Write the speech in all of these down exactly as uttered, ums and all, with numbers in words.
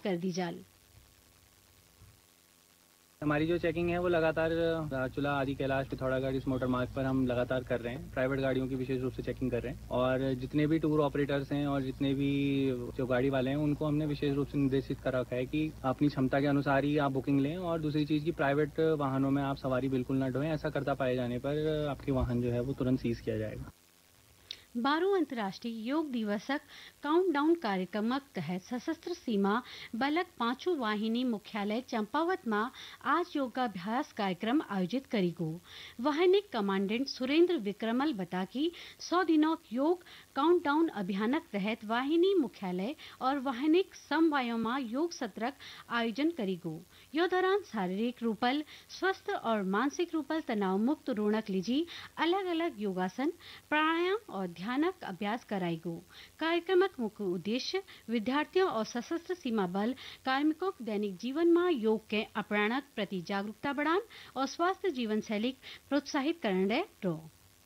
कर दी जाल। हमारी जो चेकिंग है वो लगातार चूल्हा आदि कैलाश पिथौरागढ़ इस मोटर मार्ग पर हम लगातार कर रहे हैं। प्राइवेट गाड़ियों की विशेष रूप से चेकिंग कर रहे हैं और जितने भी टूर ऑपरेटर्स हैं और जितने भी जो गाड़ी वाले हैं उनको हमने विशेष रूप से निर्देशित कर रखा है कि अपनी क्षमता के अनुसार ही आप बुकिंग लें और दूसरी चीज़ की प्राइवेट वाहनों में आप सवारी बिल्कुल ना ढोएं। ऐसा करता पाए जाने पर आपके वाहन जो है वो तुरंत सीज किया जाएगा। बारहों अंतर्राष्ट्रीय योग दिवसक काउंटडाउन कार्यक्रमक तहत सशस्त्र सीमा बलक पांचों वाहिनी मुख्यालय चंपावत में आज योगाभ्यास कार्यक्रम आयोजित करेगो। वाहिनिक कमांडेंट सुरेंद्र विक्रमल बता कि सौ दिनों योग काउंटडाउन अभियानक तहत वाहिनी मुख्यालय और वाहिनिक समवायों में योग सत्रक आयोजन करेगो। यो दौरान शारीरिक रूपल स्वस्थ और मानसिक रूपल तनाव मुक्त रोणक लीजी अलग अलग योगासन प्राणायाम और ध्यानक अभ्यास कराएगो। कार्यक्रमक मुख्य उद्देश्य विद्यार्थियों और सशस्त्र सीमा बल कार्मिकों दैनिक जीवन में योग के अपनाणक प्रति जागरूकता बढ़ान और स्वास्थ्य जीवन शैली प्रोत्साहित करने रो।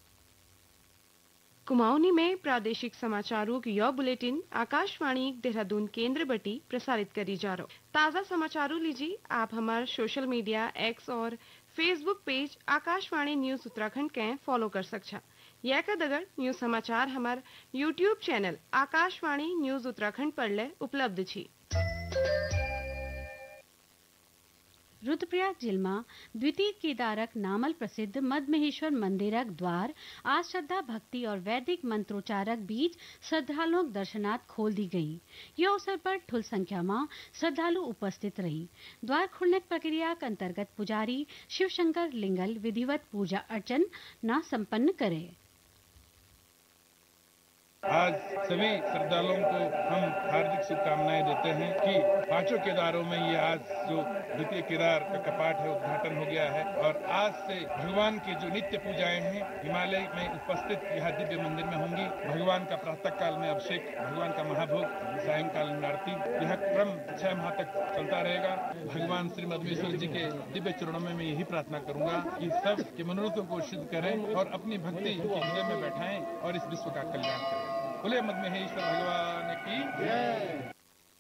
कुमाऊनी में प्रादेशिक समाचारों की यह बुलेटिन आकाशवाणी देहरादून केंद्र बटी प्रसारित करी जा रहा। ताज़ा समाचारों लीजिए आप हमारे सोशल मीडिया एक्स और Facebook page Akashvani news Uttarakhand के फॉलो कर सकछा। यह का दगड़ न्यूज समाचार हमार YouTube channel Akashvani news Uttarakhand पर ले उपलब्ध छी। रुद्रप्रयाग जिले द्वितीय केदारक नामल प्रसिद्ध मदमहेश्वर मंदिरक द्वार आज श्रद्धा भक्ति और वैदिक मंत्रोच्चारक बीच श्रद्धालुओं दर्शनार्थ खोल दी गई। यह अवसर पर ठुल संख्या में श्रद्धालु उपस्थित रही। द्वार खोलने की प्रक्रिया के अंतर्गत पुजारी शिवशंकर लिंगल विधिवत पूजा अर्चना संपन्न करे। आज सभी श्रद्धालुओं को हम हार्दिक शुभकामनाएं देते हैं कि पांचों केदारों में ये आज जो द्वितीय केदार का कपाट है उद्घाटन हो गया है और आज से भगवान की जो नित्य पूजाएं हैं हिमालय में उपस्थित यह दिव्य मंदिर में होंगी। भगवान का प्रातः काल में अभिषेक, भगवान का महाभोग, सायंकाल में आरती, यह क्रम छह माह तक चलता रहेगा। भगवान श्री मदमेश्वर जी के दिव्य चरणों में मैं यही प्रार्थना करूंगा कि सब के मनोरथों को सिद्ध करें और अपनी भक्ति उनके हृदय में बैठाएं और इस विश्व का कल्याण करें। बोले मदमहेश्वर भगवान की जय।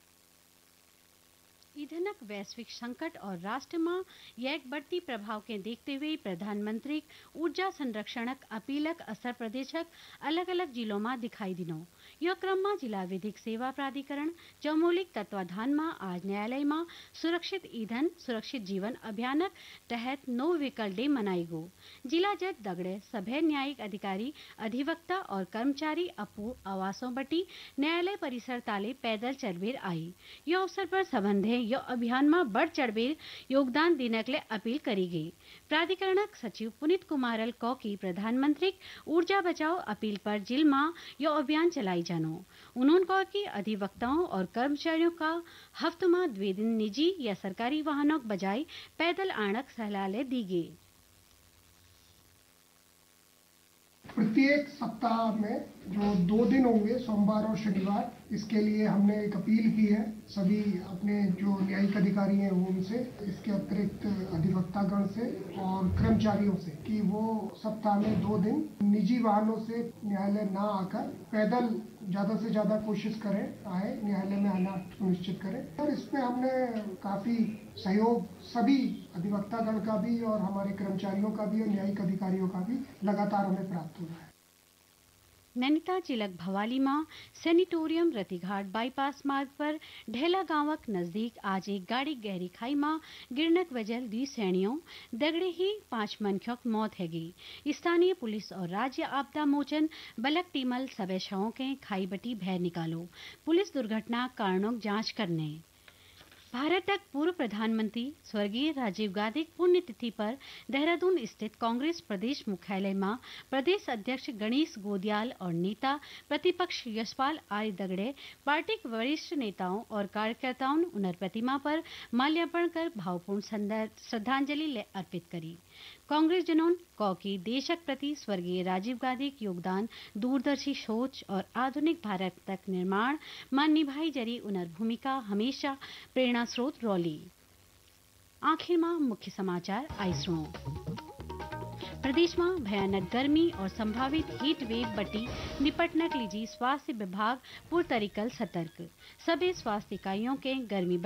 ईंधनक वैश्विक संकट और राष्ट्र में एक बढ़ती प्रभाव के देखते हुए प्रधानमंत्री ऊर्जा संरक्षणक अपीलक असर प्रदेशक अलग अलग जिलों में दिखाई दिनो। यह क्रम में जिला विधिक सेवा प्राधिकरण चौमोलिक तत्वाधान में आज न्यायालय में सुरक्षित ईंधन सुरक्षित जीवन अभियानक तहत नो व्हीकल डे मनाएगो। जिला जज दगड़े सभे न्यायिक अधिकारी अधिवक्ता और कर्मचारी अपू आवासों बटी न्यायालय परिसर ताले पैदल चलबेर आई। यह अवसर पर संबंधे यह अभियान में बढ़ चढ़बेर योगदान देने के लिए अपील करी गई। प्राधिकरणक सचिव पुनीत कुमारल कौ की प्रधानमंत्री ऊर्जा बचाओ अपील पर जिल में यह अभियान चलाई जानो। उन्होंने कहा कि अधिवक्ताओं और कर्मचारियों का हफ्ते में द्वे दिन निजी या सरकारी वाहनों के बजाय पैदल आनक सलाह दी गई। प्रत्येक सप्ताह में जो दो दिन होंगे सोमवार और शनिवार, इसके लिए हमने एक अपील की है सभी अपने जो न्यायिक अधिकारी हैं उनसे, इसके अतिरिक्त अधिवक्तागण से और कर्मचारियों से कि वो सप्ताह में दो दिन निजी वाहनों से न्यायालय ना आकर पैदल ज्यादा से ज्यादा कोशिश करें आए न्यायालय में आना सुनिश्चित करें। और इसमें हमने काफी सहयोग सभी अधिवक्तागण का भी और हमारे कर्मचारियों का भी और न्यायिक अधिकारियों का भी लगातार हमें प्राप्त हुआ है। नैनीताल जिलक भवाली में सैनिटोरियम रतिघाट बाईपास मार्ग पर ढेला गांवक नजदीक आज एक गाड़ी गहरी खाई में गिरनक वजह दी सैनियों दगड़े ही पांच मनख्यों की मौत है गई। स्थानीय पुलिस और राज्य आपदा मोचन बलक टीमल सबे शवों के खाई बटी भय निकालो। पुलिस दुर्घटना कारणों की जांच करने। भारतक पूर्व प्रधानमंत्री स्वर्गीय राजीव गांधी पुण्यतिथि पर देहरादून स्थित कांग्रेस प्रदेश मुख्यालय में प्रदेश अध्यक्ष गणेश गोदियाल और नेता प्रतिपक्ष यशपाल आर्य दगड़े पार्टी के वरिष्ठ नेताओं और कार्यकर्ताओं उनर प्रतिमा पर माल्यार्पण कर भावपूर्ण श्रद्धांजलि अर्पित करी। कांग्रेस जनों कौ की देशक प्रति स्वर्गीय राजीव गांधी के योगदान दूरदर्शी सोच और आधुनिक भारत तक निर्माण में निभाई जरी उनर भूमिका हमेशा प्रेरणा स्रोत रौली। आखिर में मुख्य समाचार आई सुनो। प्रदेश में भयानक गर्मी और संभावित हीट वेव बटी निपटने के लिए स्वास्थ्य विभाग पूरी तरीके सतर्क। सभी स्वास्थ्य इकाइयों के गर्मी